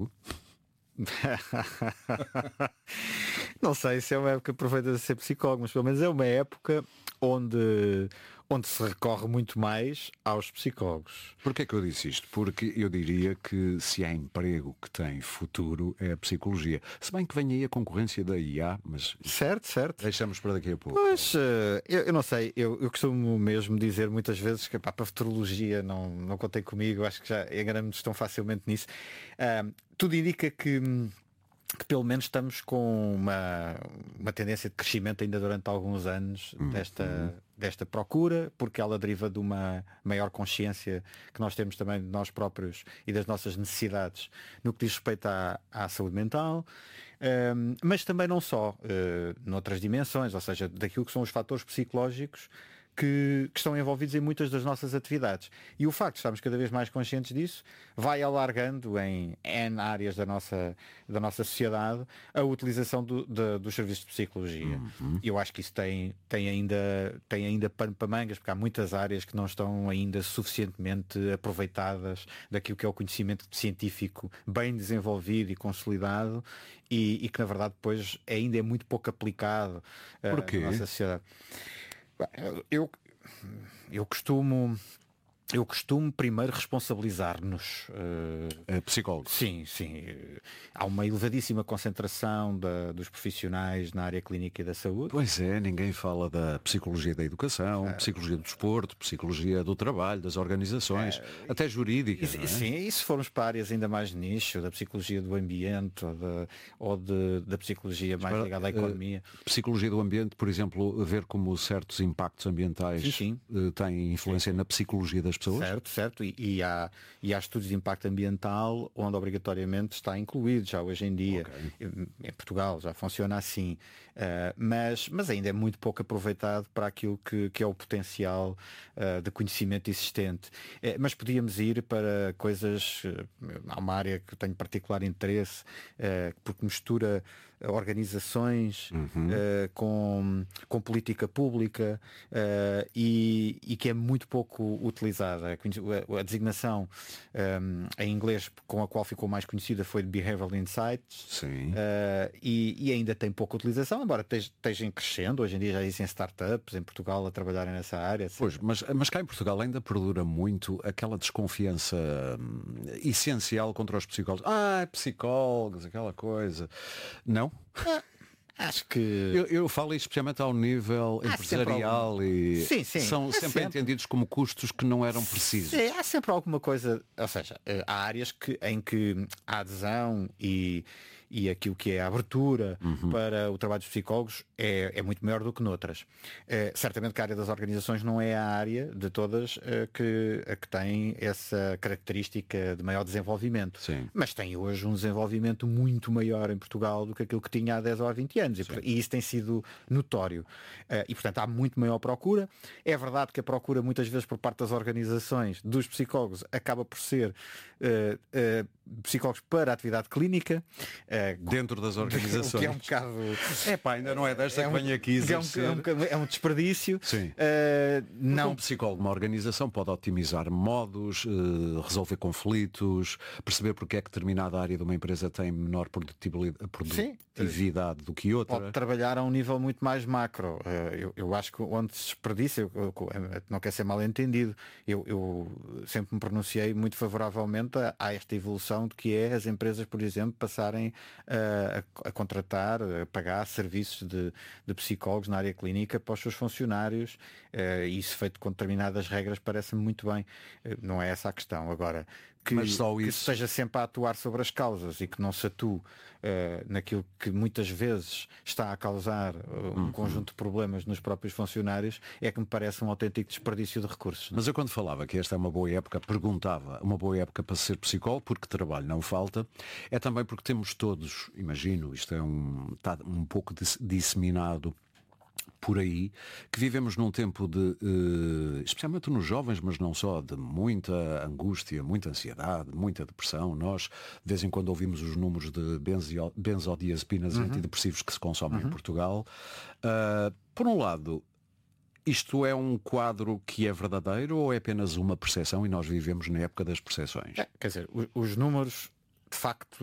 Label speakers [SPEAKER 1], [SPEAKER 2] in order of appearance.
[SPEAKER 1] psicólogo?
[SPEAKER 2] Não sei se é uma época perfeita de ser psicólogo, mas pelo menos é uma época onde se recorre muito mais aos psicólogos.
[SPEAKER 1] Porquê é que eu disse isto? Porque eu diria que se há emprego que tem futuro é a psicologia. Se bem que vem aí a concorrência da IA, mas
[SPEAKER 2] Certo.
[SPEAKER 1] deixamos para daqui a pouco.
[SPEAKER 2] Mas eu não sei, eu costumo mesmo dizer muitas vezes que para a futurologia não contem comigo, acho que já enganamos tão facilmente nisso. Tudo indica que pelo menos estamos com uma tendência de crescimento ainda durante alguns anos desta procura, porque ela deriva de uma maior consciência que nós temos também de nós próprios e das nossas necessidades no que diz respeito à saúde mental, mas também não só, noutras dimensões, ou seja, daquilo que são os fatores psicológicos que estão envolvidos em muitas das nossas atividades. E o facto de estarmos cada vez mais conscientes disso vai alargando em N áreas da nossa sociedade a utilização dos serviços de psicologia. Eu acho que isso tem ainda pano para mangas, porque há muitas áreas que não estão ainda suficientemente aproveitadas daquilo que é o conhecimento científico bem desenvolvido e consolidado e que na verdade depois ainda é muito pouco aplicado na nossa sociedade. Eu costumo primeiro responsabilizar-nos.
[SPEAKER 1] Psicólogos.
[SPEAKER 2] Sim. Há uma elevadíssima concentração dos profissionais na área clínica e da saúde.
[SPEAKER 1] Pois é, ninguém fala da psicologia da educação, psicologia do desporto, psicologia do trabalho, das organizações, até jurídica. Não é?
[SPEAKER 2] Sim, e se formos para áreas ainda mais nicho, da psicologia do ambiente ou da psicologia mais ligada à economia.
[SPEAKER 1] Psicologia do ambiente, por exemplo, ver como certos impactos ambientais têm influência na psicologia das pessoas.
[SPEAKER 2] Certo. E há estudos de impacto ambiental onde obrigatoriamente está incluído já hoje em dia. Em Portugal já funciona assim. Mas ainda é muito pouco aproveitado para aquilo que é o potencial de conhecimento existente. Mas podíamos ir para coisas. Há uma área que eu tenho particular interesse, porque mistura organizações com política pública e que é muito pouco utilizada. A designação em inglês com a qual ficou mais conhecida foi de Behavioral Insights. E ainda tem pouca utilização, embora estejam crescendo. Hoje em dia já existem startups em Portugal a trabalharem nessa área.
[SPEAKER 1] Pois, mas cá em Portugal ainda perdura muito aquela desconfiança essencial contra os psicólogos. Psicólogos, aquela coisa. Não?
[SPEAKER 2] Acho que...
[SPEAKER 1] Eu falo especialmente ao nível empresarial e são sempre entendidos como custos que não eram precisos.
[SPEAKER 2] Sim, há sempre alguma coisa, ou seja, há áreas em que a adesão e aquilo que é a abertura para o trabalho dos psicólogos é muito maior do que noutras. Certamente que a área das organizações não é a área de todas que tem essa característica de maior desenvolvimento. Mas tem hoje um desenvolvimento muito maior em Portugal do que aquilo que tinha há 10 ou há 20 anos. E isso tem sido notório. E portanto há muito maior procura. É verdade que a procura muitas vezes por parte das organizações, dos psicólogos, acaba por ser psicólogos para a atividade clínica.
[SPEAKER 1] Dentro das organizações.
[SPEAKER 2] Que é um bocado...
[SPEAKER 1] ainda não é desta que venho aqui exercer.
[SPEAKER 2] É um desperdício.
[SPEAKER 1] Não. Um psicólogo, uma organização pode otimizar modos, resolver conflitos, perceber porque é que determinada área de uma empresa tem menor produtividade do que outra.
[SPEAKER 2] Pode trabalhar a um nível muito mais macro. Eu acho que onde se desperdiça, não quer ser mal entendido, eu sempre me pronunciei muito favoravelmente a esta evolução de que é as empresas, por exemplo, passarem a contratar, a pagar serviços de psicólogos na área clínica para os seus funcionários, e isso feito com determinadas regras parece-me muito bem. Não é essa a questão. Agora, que esteja sempre a atuar sobre as causas e que não se atue naquilo que muitas vezes está a causar um conjunto de problemas nos próprios funcionários, é que me parece um autêntico desperdício de recursos.
[SPEAKER 1] Mas eu quando falava que esta é uma boa época, perguntava, uma boa época para ser psicólogo, porque trabalho não falta, é também porque temos todos, imagino, isto está um pouco disseminado por aí, que vivemos num tempo de, especialmente nos jovens, mas não só, de muita angústia, muita ansiedade, muita depressão. Nós, de vez em quando, ouvimos os números de benzodiazepinas e antidepressivos que se consomem em Portugal. Por um lado, isto é um quadro que é verdadeiro ou é apenas uma percepção e nós vivemos na época das percepções?
[SPEAKER 2] Quer dizer, os números, de facto,